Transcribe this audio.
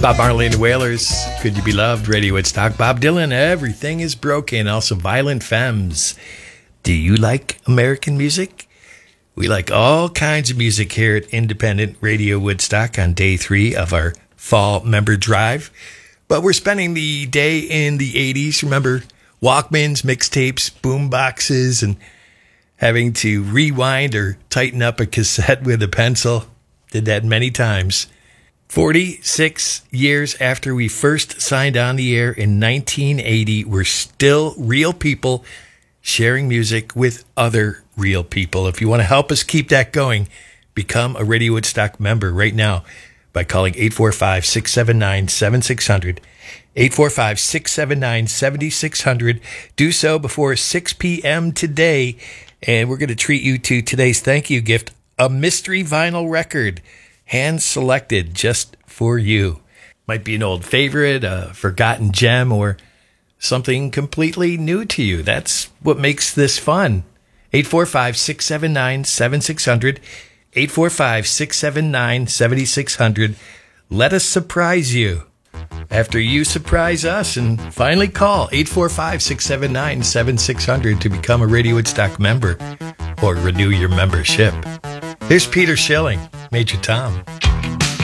Bob Marley and the Wailers, Could You Be Loved, Radio Woodstock. Bob Dylan, Everything Is Broken. Also Violent Femmes. Do you like American music? We like all kinds of music here at Independent Radio Woodstock on day 3 of our fall member drive. But we're spending the day in the 80s. Remember Walkmans, mixtapes, boom boxes, and having to rewind or tighten up a cassette with a pencil. Did that many times. 46 years after we first signed on the air in 1980, we're still real people sharing music with other real people. If you want to help us keep that going, become a Radio Woodstock member right now by calling 845-679-7600. 845-679-7600. Do so before 6 p.m. today, and we're going to treat you to today's thank you gift, a mystery vinyl record. Hand-selected just for you. Might be an old favorite, a forgotten gem, or something completely new to you. That's what makes this fun. 845-679-7600. 845-679-7600. Let us surprise you after you surprise us, and finally call 845-679-7600 to become a Radio Woodstock member or renew your membership. Here's Peter Schilling, Major Tom.